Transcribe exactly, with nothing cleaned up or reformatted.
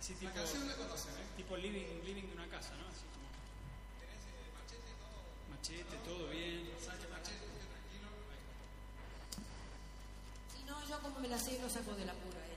Así tipo, la canción la conocen, ¿eh? Tipo living, living de una casa, ¿no? Así como... ¿Tenés eh, machete y todo? Machete, todo bien. Sánchez Machete, usted tranquilo. Si no, yo como me la sé, no saco del apuro a